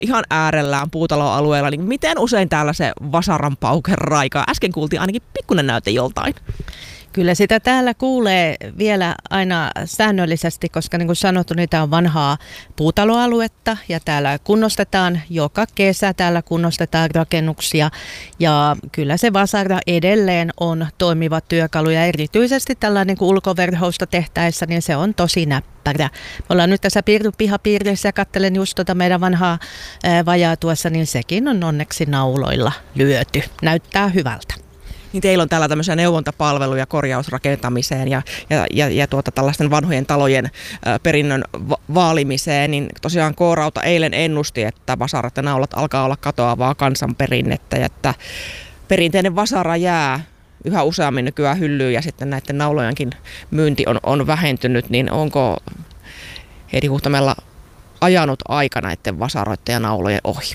ihan äärellään puutaloalueella, niin miten usein täällä se vasaran pauke raikaa? Äsken kuultiin ainakin pikkuinen näyte joltain. Kyllä sitä täällä kuulee vielä aina säännöllisesti, koska niin kuin sanottu, niin tämä on vanhaa puutaloaluetta ja täällä kunnostetaan joka kesä, täällä kunnostetaan rakennuksia ja kyllä se vasara edelleen on toimiva työkalu ja erityisesti tällä niin kuin ulkoverhousta tehtäessä, niin se on tosi näppärä. Me ollaan nyt tässä pihapiirissä ja katselen just meidän vanhaa vajaa tuossa, niin sekin on onneksi nauloilla lyöty. Näyttää hyvältä. Niin teillä on täällä tämmöisiä neuvontapalveluja korjausrakentamiseen ja tällaisten vanhojen talojen perinnön vaalimiseen, niin tosiaan K-Rauta eilen ennusti, että vasarat ja naulat alkaa olla katoavaa kansanperinnettä ja että perinteinen vasara jää yhä useammin nykyään hyllyyn ja sitten näiden naulojenkin myynti on vähentynyt, niin onko Heidi Huhtamäellä ajanut aika näiden vasaroiden ja naulojen ohi?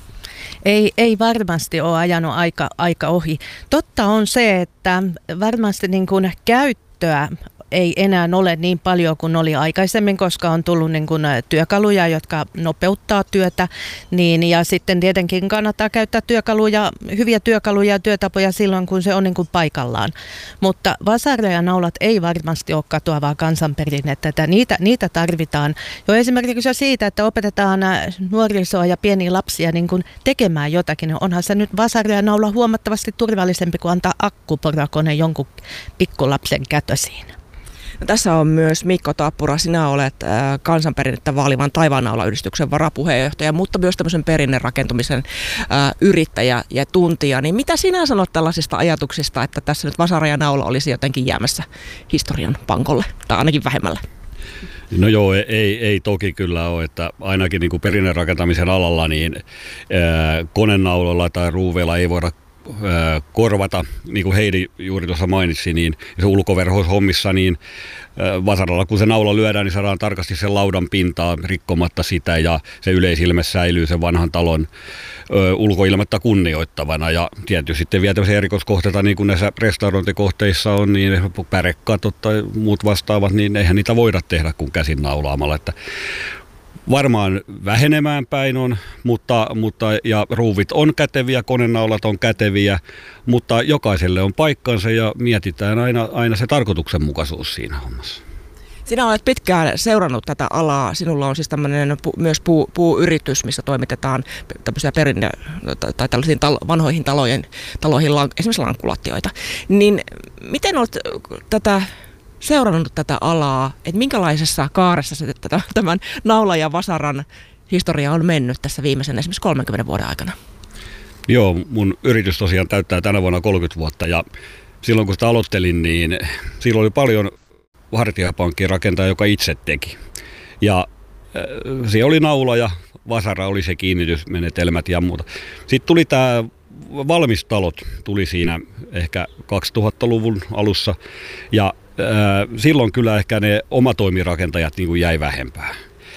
Ei varmasti ole ajanut aika ohi. Totta on se, että varmasti niin kuin käyttöä ei enää ole niin paljon kuin oli aikaisemmin, koska on tullut niin kuin työkaluja, jotka nopeuttaa työtä. Niin, ja sitten tietenkin kannattaa käyttää hyviä työkaluja ja työtapoja silloin, kun se on niin kuin paikallaan. Mutta vasara ja naulat ei varmasti ole katoavaa kansanperinnettä. Niitä tarvitaan jo esimerkiksi siitä, että opetetaan nuorisoa ja pieniä lapsia niin kuin tekemään jotakin. Onhan se nyt vasara ja naula huomattavasti turvallisempi kuin antaa akkuporakone jonkun pikkulapsen kätösiin. No, tässä on myös Mikko Tappura, sinä olet kansanperinnettä vaalivan Taivaannaula-yhdistyksen varapuheenjohtaja, mutta myös tämmöisen perinnerakentumisen yrittäjä ja tuntija. Niin mitä sinä sanot tällaisista ajatuksista, että tässä nyt vasara ja naula olisi jotenkin jäämässä historian pankolle, tai ainakin vähemmällä? No joo, ei toki kyllä ole, että ainakin niin kuin perinnerakentamisen alalla niin konenauloilla tai ruuveilla ei voida korvata, niin kuin Heidi juuri tuossa mainitsi, niin se ulkoverhoushommissa, niin vasaralla kun se naula lyödään, niin saadaan tarkasti sen laudan pintaa rikkomatta sitä ja se yleisilme säilyy sen vanhan talon ulkoilmetta kunnioittavana. Ja tietysti sitten vielä tämmöisiä erikoiskohteita, niin kuin näissä restaurointikohteissa on, niin pärekatot tai muut vastaavat, niin eihän niitä voida tehdä kuin käsin naulaamalla. Että varmaan vähenemään päin on, mutta ja ruuvit on käteviä, konenaulat on käteviä, mutta jokaiselle on paikkansa ja mietitään aina se tarkoituksenmukaisuus siinä hommassa. Sinä olet pitkään seurannut tätä alaa. Sinulla on siis tämmöinen myös puuyritys, missä toimitetaan tämmöisiä tai tällaisiin vanhoihin taloihin esimerkiksi lankulattioita. Niin miten olet seurannut tätä alaa, että minkälaisessa kaaressa se tämän naulan ja vasaran historia on mennyt tässä viimeisen esimerkiksi 30 vuoden aikana? Joo, mun yritys tosiaan täyttää tänä vuonna 30 vuotta ja silloin kun sitä aloittelin, niin silloin oli paljon hartiapankkien rakentajia, joka itse teki. Ja siellä oli naula ja vasara oli se kiinnitysmenetelmät ja muuta. Sitten tuli tämä valmistalot, tuli siinä ehkä 2000-luvun alussa ja silloin kyllä ehkä ne omatoimirakentajat niin kuin jäi vähempään.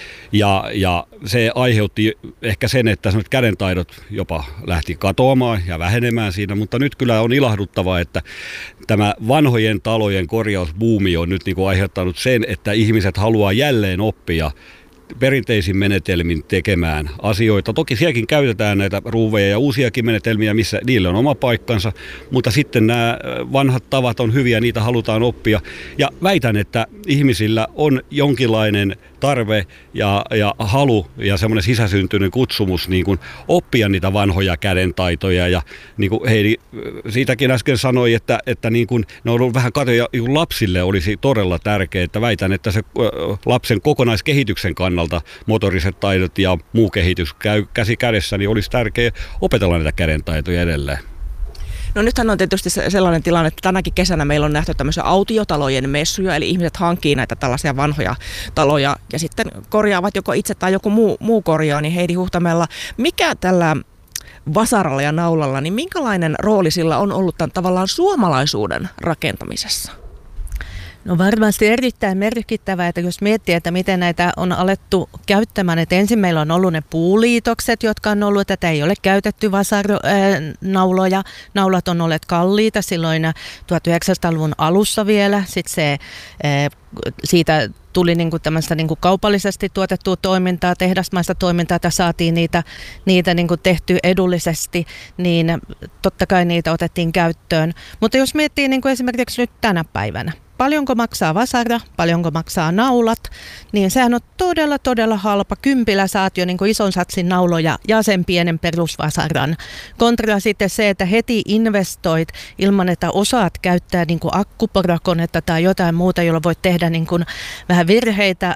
Ja se aiheutti ehkä sen, että kädentaidot jopa lähti katoamaan ja vähenemään siinä, mutta nyt kyllä on ilahduttavaa, että tämä vanhojen talojen korjausbuumi on nyt niin kuin aiheuttanut sen, että ihmiset haluaa jälleen oppia perinteisin menetelmin tekemään asioita. Toki sielläkin käytetään näitä ruuveja ja uusiakin menetelmiä, missä niillä on oma paikkansa, mutta sitten nämä vanhat tavat on hyviä, niitä halutaan oppia. Ja väitän, että ihmisillä on jonkinlainen tarve ja halu ja semmoinen sisäsyntyinen kutsumus niin kuin oppia niitä vanhoja kädentaitoja. Ja niin kuin Heidi siitäkin äsken sanoi, että niin kuin ne on ollut vähän katoja, lapsille olisi todella tärkeää, että väitän, että se lapsen kokonaiskehityksen kannalta motoriset taidot ja muu kehitys käy käsi kädessä, niin olisi tärkeää opetella näitä kädentaitoja edelleen. No nythän on tietysti sellainen tilanne, että tänäkin kesänä meillä on nähty tämmöisiä autiotalojen messuja, eli ihmiset hankkii näitä tällaisia vanhoja taloja ja sitten korjaavat joko itse tai joku muu korjaa, niin Heidi Huhtamäellä, mikä tällä vasaralla ja naulalla, niin minkälainen rooli sillä on ollut tämän tavallaan suomalaisuuden rakentamisessa? No varmasti erittäin merkittävää, että jos miettii, että miten näitä on alettu käyttämään, että ensin meillä on ollut ne puuliitokset, jotka on ollut, että ei ole käytetty nauloja. Naulat on olleet kalliita silloin 1900-luvun alussa vielä, sitten siitä tuli niin kuin tämmöistä niin kuin kaupallisesti tuotettua toimintaa, tehdasmaista toimintaa, että saatiin niitä niin kuin tehtyä edullisesti, niin totta kai niitä otettiin käyttöön. Mutta jos miettii niin kuin esimerkiksi nyt tänä päivänä, paljonko maksaa vasara, paljonko maksaa naulat, niin sehän on todella halpa. Kympillä saat jo niin kuin ison satsin nauloja ja sen pienen perusvasaran. Kontra sitten se, että heti investoit ilman, että osaat käyttää niin kuin akkuporokonetta tai jotain muuta, jolla voit tehdä niin kuin vähän virheitä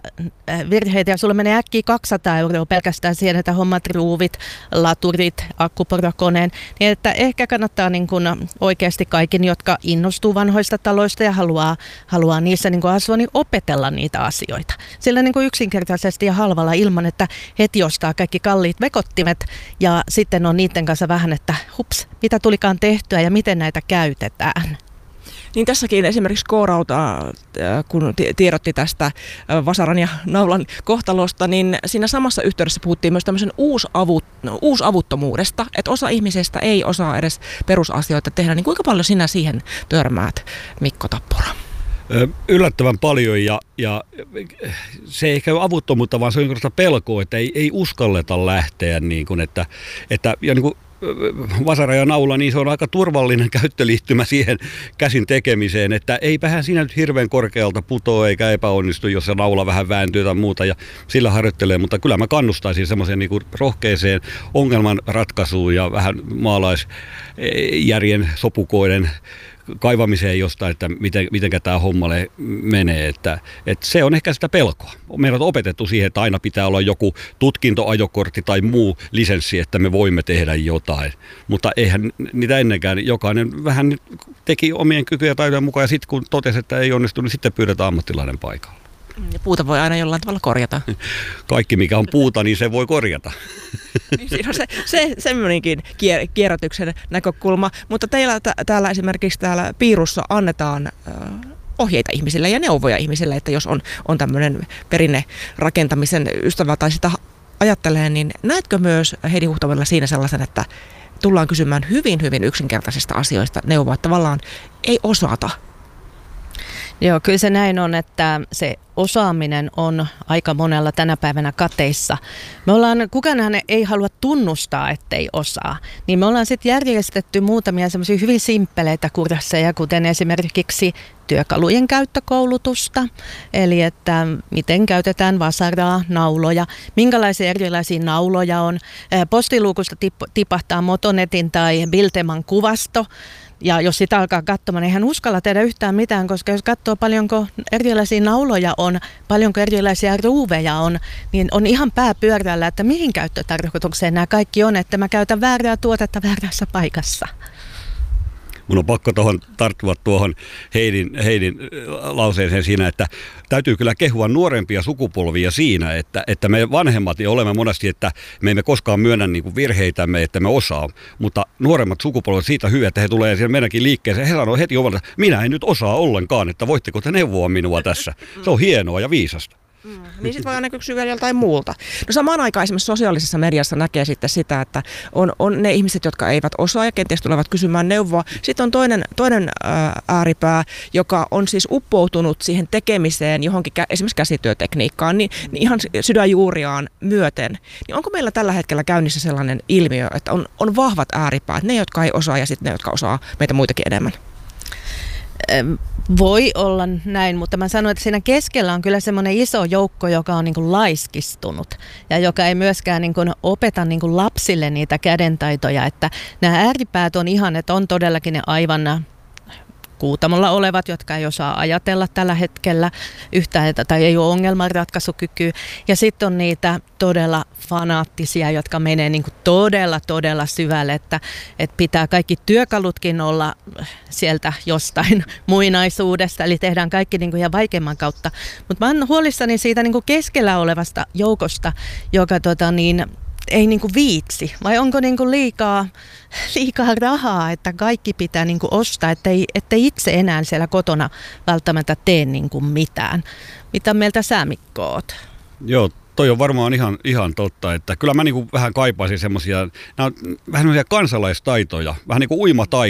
ja sulla menee äkkiä 200 € pelkästään siihen, että hommat ruuvit, laturit, akkuporokoneen. Niin että ehkä kannattaa niin kuin oikeasti kaikin, jotka innostuu vanhoista taloista ja haluaa niissä niin kuin asua, niin opetella niitä asioita. Sillä niin kuin yksinkertaisesti ja halvalla ilman, että heti ostaa kaikki kalliit vekottimet ja sitten on niiden kanssa vähän, että hups, mitä tulikaan tehtyä ja miten näitä käytetään. Niin tässäkin esimerkiksi K-Rauta, kun tiedotti tästä vasaran ja naulan kohtalosta, niin siinä samassa yhteydessä puhuttiin myös tämmöisen uusavuttomuudesta, että osa ihmisistä ei osaa edes perusasioita tehdä. Niin kuinka paljon sinä siihen törmäät, Mikko Tappura? Yllättävän paljon ja se ei ehkä ole avuttomuutta, vaan se on sitä pelkoa, että ei uskalleta lähteä niin kuin, että ja niin kuin vasara ja naula, niin se on aika turvallinen käyttöliittymä siihen käsin tekemiseen, että eipähän siinä nyt hirveän korkealta putoa eikä epäonnistu, jos se naula vähän vääntyy tai muuta ja sillä harjoittelee, mutta kyllä mä kannustaisin semmoiseen niin kuin rohkeeseen ongelman ratkaisuun ja vähän maalaisjärjen sopukoiden kaivamiseen jostain, että mitenkä tämä hommalle menee, että se on ehkä sitä pelkoa. Meidät on opetettu siihen, että aina pitää olla joku tutkinto, ajokortti tai muu lisenssi, että me voimme tehdä jotain, mutta eihän niitä ennenkään, jokainen vähän teki omien kykyjä ja taitojen mukaan ja sitten kun totesi, että ei onnistu, niin sitten pyydetään ammattilainen paikalle. Ja puuta voi aina jollain tavalla korjata. Kaikki mikä on puuta, niin se voi korjata. Niin siinä on se semmoinenkin kierrätyksen näkökulma, mutta teillä täällä esimerkiksi täällä Piirussa annetaan ohjeita ihmisille ja neuvoja ihmisille, että jos on tämmöinen perinnerakentamisen ystävä tai sitä ajattelee, niin näetkö myös Heidi Huhtamäellä siinä sellaisen, että tullaan kysymään hyvin yksinkertaisista asioista neuvoa, että tavallaan ei osata? Joo, kyllä se näin on, että se osaaminen on aika monella tänä päivänä kateissa. Kukaan ei halua tunnustaa, ettei osaa, niin me ollaan sitten järjestetty muutamia semmoisia hyvin simppeleitä kursseja, kuten esimerkiksi työkalujen käyttökoulutusta, eli että miten käytetään vasaraa, nauloja, minkälaisia erilaisia nauloja on. Postiluukusta tipahtaa Motonetin tai Bilteman kuvasto, ja jos sitä alkaa katsomaan, niin eihän uskalla tehdä yhtään mitään, koska jos katsoo paljonko erilaisia nauloja on, paljonko erilaisia ruuveja on, niin on ihan pää pyörällä, että mihin käyttötarkoitukseen nämä kaikki on, että mä käytän väärää tuotetta väärässä paikassa. Mun on pakko tarttua tuohon Heidin lauseeseen siinä, että täytyy kyllä kehua nuorempia sukupolvia siinä, että me vanhemmat niin olemme monesti, että me emme koskaan myönnä niin kuin virheitämme, että me osaa, mutta nuoremmat sukupolvet siitä hyviä, että he tulee siellä meidänkin liikkeeseen. He sanoo heti ovalta, että minä en nyt osaa ollenkaan, että voitteko te neuvoa minua tässä. Se on hienoa ja viisasta. Niin sitten voi aina kysyä vielä joltain muulta. No samaan aikaan esimerkiksi sosiaalisessa mediassa näkee sitten sitä, että on ne ihmiset, jotka eivät osaa ja kenties tulevat kysymään neuvoa. Sitten on toinen ääripää, joka on siis uppoutunut siihen tekemiseen johonkin esimerkiksi käsityötekniikkaan, niin ihan sydänjuuriaan myöten. Niin onko meillä tällä hetkellä käynnissä sellainen ilmiö, että on vahvat ääripäät, ne jotka ei osaa ja sitten ne, jotka osaa meitä muitakin enemmän? Voi olla näin, mutta mä sanoin, että siinä keskellä on kyllä semmoinen iso joukko, joka on niin kuin laiskistunut ja joka ei myöskään niin kuin opeta niin kuin lapsille niitä kädentaitoja, että nämä ääripäät on ihan, että on todellakin ne aivan kuutamolla olevat, jotka ei osaa ajatella tällä hetkellä yhtään tai ei ole ongelmanratkaisukykyä. Ja sitten on niitä todella fanaattisia, jotka menee niin kuin todella syvälle, että pitää kaikki työkalutkin olla sieltä jostain muinaisuudesta, eli tehdään kaikki niin kuin ihan vaikeimman kautta. Mutta mä oon huolissani siitä niin kuin keskellä olevasta joukosta, joka ei niinku viitsi, vai onko niinku liikaa rahaa, että kaikki pitää niinku ostaa, ettei itse enää siellä kotona välttämättä tee niinku mitään. Mitä mieltä sä, Mikko, oot? Joo, toi on varmaan ihan totta, että kyllä mä niinku vähän kaipaisin semmoisia, vähän semmoisia kansalaistaitoja, vähän niin kuin uimataito,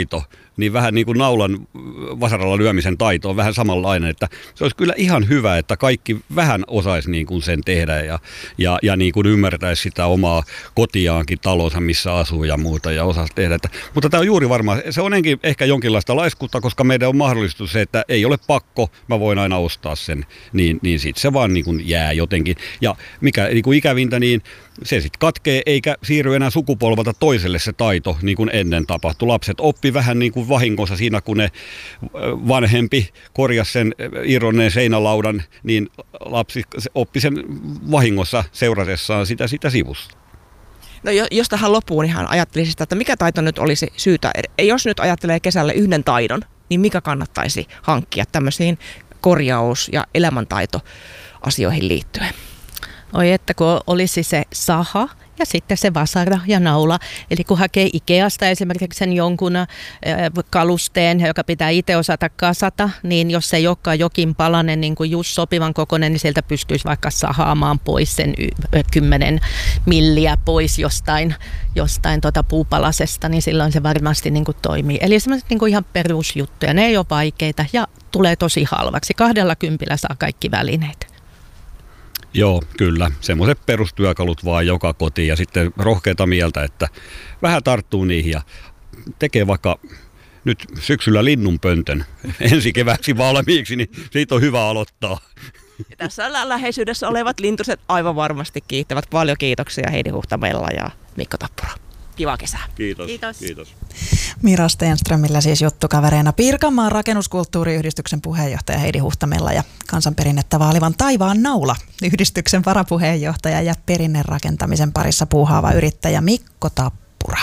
niin vähän niin kuin naulan vasaralla lyömisen taito on vähän samanlainen, että se olisi kyllä ihan hyvä, että kaikki vähän osaisi niin kuin sen tehdä ja niin kuin ymmärtäisi sitä omaa kotiaankin, talonsa, missä asuu ja muuta ja osaisi tehdä. Mutta tämä on juuri varmaan, se on ehkä jonkinlaista laiskuutta, koska meidän on mahdollistus se, että ei ole pakko, mä voin aina ostaa sen, niin sitten se vaan niin kuin jää jotenkin. Ja mikä niin kuin ikävintä, niin se sitten katkee eikä siirry enää sukupolvalta toiselle se taito, niin kuin ennen tapahtui. Lapset oppi vähän niin kuin vahingossa siinä, kun ne vanhempi korjasi sen irronneen seinälaudan, niin lapsi oppi sen vahingossa seuratessaan sitä sivusta. No jos tähän loppuun ihan ajattelisin sitä, että mikä taito nyt olisi syytä, jos nyt ajattelee kesälle yhden taidon, niin mikä kannattaisi hankkia tämmöisiin korjaus- ja elämäntaitoasioihin liittyen? Oi, että kun olisi se saha ja sitten se vasara ja naula. Eli kun hakee Ikeasta esimerkiksi sen jonkun kalusteen, joka pitää itse osata kasata, niin jos se ei olekaan jokin palanen niin kuin just sopivan kokoinen, niin sieltä pystyisi vaikka sahaamaan pois sen 10 milliä pois jostain puupalasesta, niin silloin se varmasti niin kuin toimii. Eli semmoiset niin kuin ihan perusjuttuja, ne ei ole vaikeita ja tulee tosi halvaksi. 20 saa kaikki välineet. Joo, kyllä. Semmoiset perustyökalut vaan joka kotiin ja sitten rohkeata mieltä, että vähän tarttuu niihin ja tekee vaikka nyt syksyllä linnunpöntön ensi kevääksi valmiiksi, niin siitä on hyvä aloittaa. Ja tässä läheisyydessä olevat lintuset aivan varmasti kiittävät. Paljon kiitoksia Heidi Huhtamella ja Mikko Tappura. Kiva kesää. Kiitos. Mira Stenströmillä siis juttukavereina Pirkanmaan rakennuskulttuuriyhdistyksen puheenjohtaja Heidi Huhtamella ja kansanperinnettä vaalivan Taivaan naula -yhdistyksen varapuheenjohtaja ja perinnerakentamisen parissa puuhaava yrittäjä Mikko Tappura.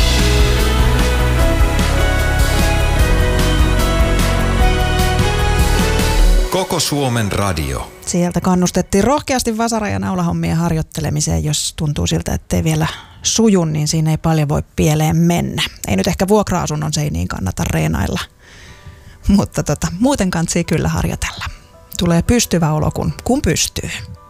Koko Suomen radio. Sieltä kannustettiin rohkeasti vasara- ja naulahommien harjoittelemiseen. Jos tuntuu siltä, ettei vielä suju, niin siinä ei paljon voi pieleen mennä. Ei nyt ehkä vuokra-asunnon seiniin kannata reenailla, mutta muuten kantsii kyllä harjoitella. Tulee pystyvä olo, kun pystyy.